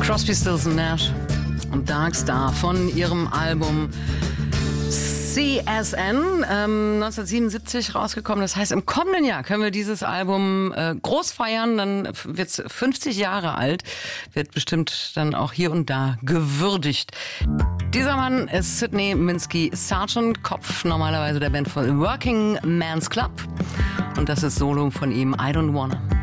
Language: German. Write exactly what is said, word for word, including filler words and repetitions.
Crosby, Stills and Nash und Dark Star von ihrem Album C S N, ähm, neunzehnhundertsiebenundsiebzig rausgekommen. Das heißt, im kommenden Jahr können wir dieses Album äh, groß feiern. Dann wird es fünfzig Jahre alt. Wird bestimmt dann auch hier und da gewürdigt. Dieser Mann ist Sidney Minsky Sargent, Kopf normalerweise der Band von Working Man's Club. Und das ist Solo von ihm, I Don't Wanna.